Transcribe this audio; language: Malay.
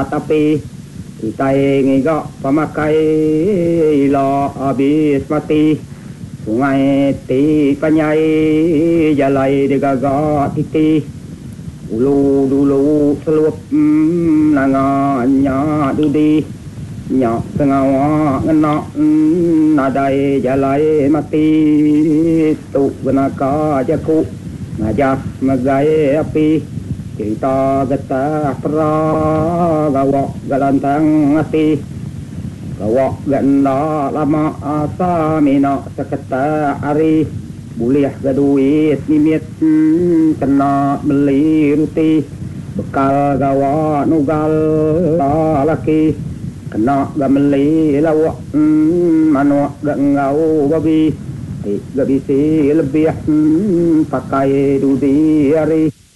tapi kita ingin pemakai lo habis mati sungai ti panyai jalai degaga titi ulu dulu selup nanganya dudi nyok sengawa ngenak nadai jalai mati tu benaka jaku ngajak magai api kita getah pra gawak galantang hati gawak ganda lama asa mina seketa hari boleh gaduit nimit kena beli ruti bekal gawak nugal laki kena gameli lawak manuak gangau babi gak bisa lebih pakai dudi hari